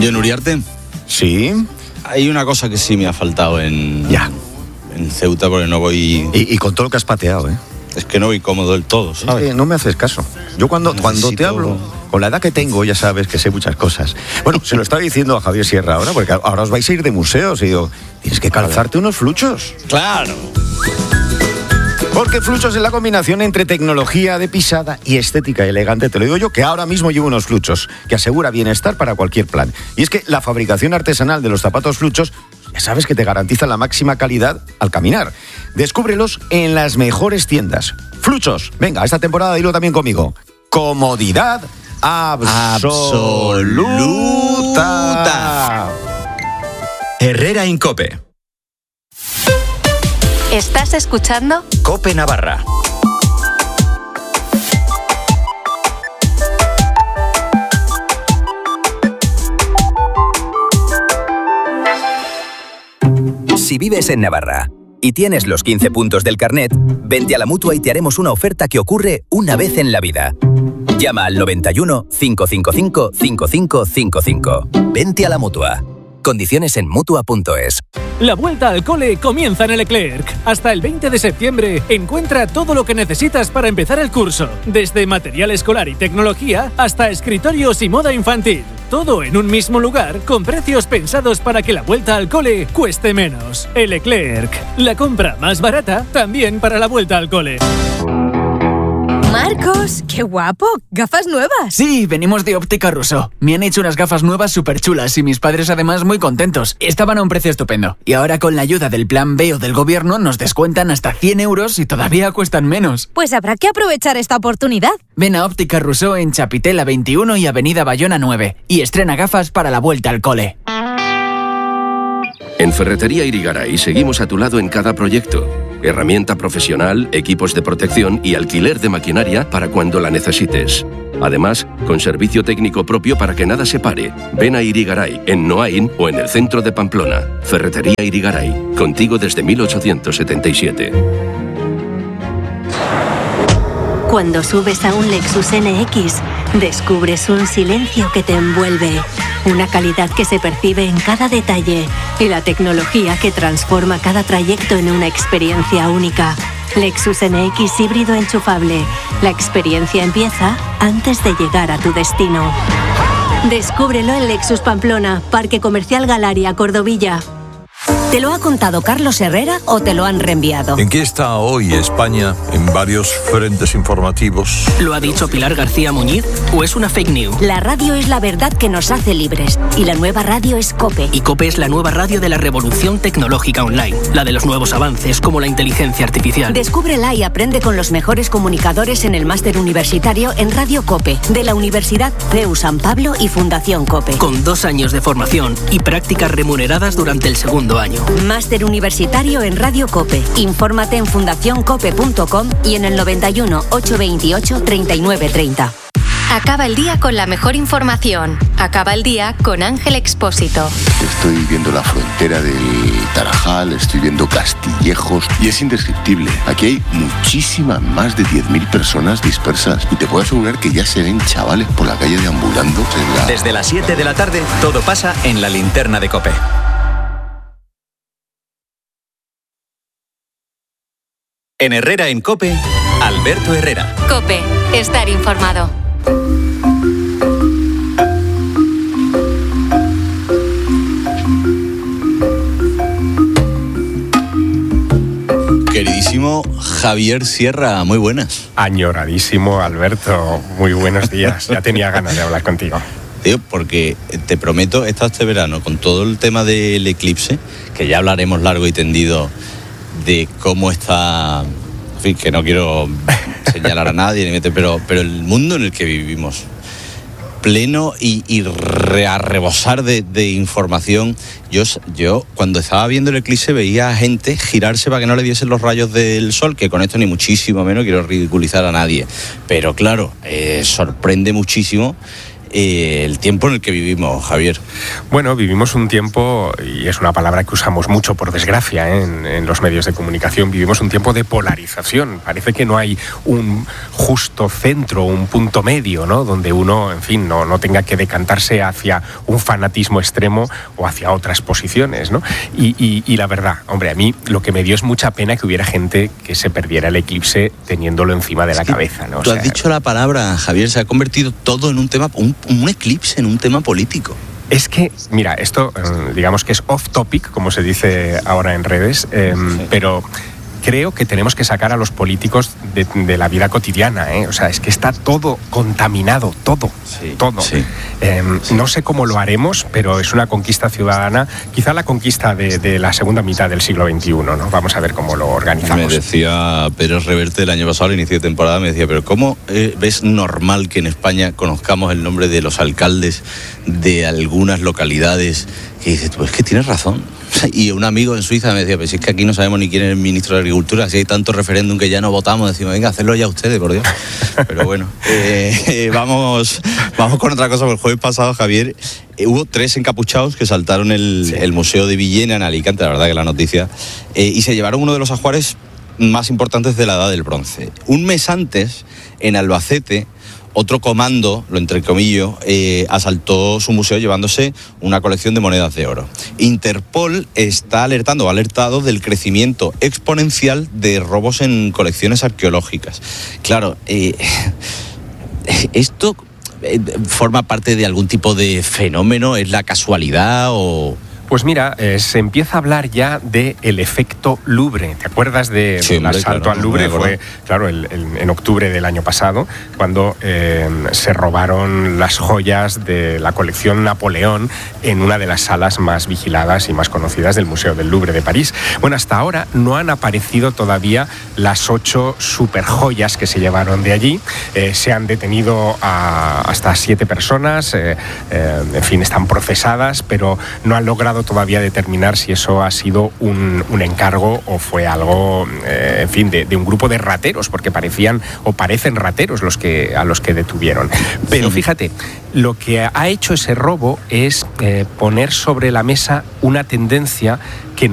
Oye, Uriarte. Sí. Hay una cosa que sí me ha faltado en Ceuta, porque no voy... Y con todo lo que has pateado, ¿eh? Es que no voy cómodo del todo, ¿sabes? Es que no me haces caso. Yo cuando te hablo, con la edad que tengo, ya sabes que sé muchas cosas. Bueno, se lo estaba diciendo a Javier Sierra ahora, porque ahora os vais a ir de museos. Y digo, tienes que calzarte unos fluchos. ¡Claro! Porque fluchos es la combinación entre tecnología de pisada y estética elegante. Te lo digo yo, que ahora mismo llevo unos fluchos, que asegura bienestar para cualquier plan. Y es que la fabricación artesanal de los zapatos fluchos, ya sabes que te garantiza la máxima calidad al caminar. Descúbrelos en las mejores tiendas. Fluchos, venga, esta temporada dilo también conmigo. Comodidad absoluta. Herrera en COPE. ¿Estás escuchando? COPE Navarra. Si vives en Navarra y tienes los 15 puntos del carnet, vente a la Mutua y te haremos una oferta que ocurre una vez en la vida. Llama al 91 555 5555. Vente a la Mutua. Condiciones en Mutua.es. La vuelta al cole comienza en el Leclerc. Hasta el 20 de septiembre encuentra todo lo que necesitas para empezar el curso, desde material escolar y tecnología hasta escritorios y moda infantil. Todo en un mismo lugar, con precios pensados para que la vuelta al cole cueste menos. El Leclerc, la compra más barata también para la vuelta al cole. Marcos, qué guapo, gafas nuevas. Sí, venimos de Óptica Rousseau. Me han hecho unas gafas nuevas súper chulas y mis padres además muy contentos. Estaban a un precio estupendo. Y ahora con la ayuda del Plan B o del gobierno nos descuentan hasta 100 euros y todavía cuestan menos. Pues habrá que aprovechar esta oportunidad. Ven a Óptica Rousseau en Chapitela 21 y Avenida Bayona 9 y estrena gafas para la vuelta al cole. En Ferretería Irigaray seguimos a tu lado en cada proyecto. Herramienta profesional, equipos de protección y alquiler de maquinaria para cuando la necesites. Además, con servicio técnico propio para que nada se pare. Ven a Irigaray, en Noain o en el centro de Pamplona. Ferretería Irigaray, contigo desde 1877. Cuando subes a un Lexus NX, descubres un silencio que te envuelve, una calidad que se percibe en cada detalle y la tecnología que transforma cada trayecto en una experiencia única. Lexus NX híbrido enchufable. La experiencia empieza antes de llegar a tu destino. Descúbrelo en Lexus Pamplona, Parque Comercial Galaria, Cordovilla. ¿Te lo ha contado Carlos Herrera o te lo han reenviado? ¿En qué está hoy España en varios frentes informativos? ¿Lo ha dicho Pilar García Muñiz o es una fake news? La radio es la verdad que nos hace libres y la nueva radio es COPE. Y COPE es la nueva radio de la revolución tecnológica online, la de los nuevos avances como la inteligencia artificial. Descúbrela y aprende con los mejores comunicadores en el máster universitario en Radio COPE de la Universidad CEU San Pablo y Fundación COPE. Con 2 años de formación y prácticas remuneradas durante el segundo año. Máster universitario en Radio COPE. Infórmate en fundacioncope.com y en el 91 828 3930. Acaba el día con la mejor información. Acaba el día con Ángel Expósito. Estoy viendo la frontera del Tarajal, estoy viendo Castillejos y es indescriptible. Aquí hay muchísimas, más de 10.000 personas dispersas y te puedo asegurar que ya se ven chavales por la calle deambulando. Desde las 7 de la tarde todo pasa en la linterna de COPE. En Herrera en COPE, Alberto Herrera. COPE, estar informado. Queridísimo Javier Sierra, muy buenas. Añoradísimo Alberto, muy buenos días. Ya tenía ganas de hablar contigo. Tío, porque te prometo, he estado este verano con todo el tema del eclipse, que ya hablaremos largo y tendido de cómo está, en fin, que no quiero señalar a nadie, pero el mundo en el que vivimos, pleno y a rebosar de información. Yo cuando estaba viendo el eclipse veía a gente girarse para que no le diesen los rayos del sol, que con esto ni muchísimo menos quiero ridiculizar a nadie, pero claro, sorprende muchísimo el tiempo en el que vivimos, Javier. Bueno, vivimos un tiempo, y es una palabra que usamos mucho por desgracia en los medios de comunicación, vivimos un tiempo de polarización. Parece que no hay un justo centro, un punto medio, ¿no? Donde uno, en fin, no tenga que decantarse hacia un fanatismo extremo o hacia otras posiciones, ¿no? Y la verdad, hombre, a mí lo que me dio es mucha pena que hubiera gente que se perdiera el eclipse teniéndolo encima de la cabeza, ¿no? Tú has dicho la palabra, Javier, se ha convertido todo en un tema, un eclipse, en un tema político. Es que, mira, esto digamos que es off topic, como se dice ahora en redes, pero creo que tenemos que sacar a los políticos de la vida cotidiana, ¿eh? O sea, es que está todo contaminado, todo. Sí. No sé cómo lo haremos, pero es una conquista ciudadana, quizá la conquista de la segunda mitad del siglo XXI, ¿no? Vamos a ver cómo lo organizamos. Me decía Pérez Reverte el año pasado, al inicio de temporada, me decía, pero ¿cómo ves normal que en España conozcamos el nombre de los alcaldes de algunas localidades? Y dices, pues es que tienes razón. Y un amigo en Suiza me decía, pues si es que aquí no sabemos ni quién es el ministro de Agricultura, si hay tanto referéndum que ya no votamos, decimos, venga, hacedlo ya ustedes, por Dios. Pero bueno, vamos con otra cosa. El jueves pasado, Javier, hubo 3 encapuchados que saltaron el Museo de Villena en Alicante, la verdad que la noticia, y se llevaron uno de los ajuares más importantes de la Edad del Bronce. Un mes antes, en Albacete, otro comando, lo entrecomillo, asaltó su museo llevándose una colección de monedas de oro. Interpol ha alertado del crecimiento exponencial de robos en colecciones arqueológicas. Claro, ¿esto forma parte de algún tipo de fenómeno? ¿Es la casualidad o...? Pues mira, se empieza a hablar ya del efecto Louvre. ¿Te acuerdas del asalto al Louvre? Fue, claro, en octubre del año pasado, cuando se robaron las joyas de la colección Napoleón en una de las salas más vigiladas y más conocidas del Museo del Louvre de París. Bueno, hasta ahora no han aparecido todavía las 8 superjoyas que se llevaron de allí. Se han detenido hasta 7 personas, en fin, están procesadas, pero no han logrado todavía determinar si eso ha sido un encargo o fue algo, en fin, de un grupo de rateros, porque parecen rateros a los que detuvieron. Pero fíjate, lo que ha hecho ese robo es poner sobre la mesa una tendencia que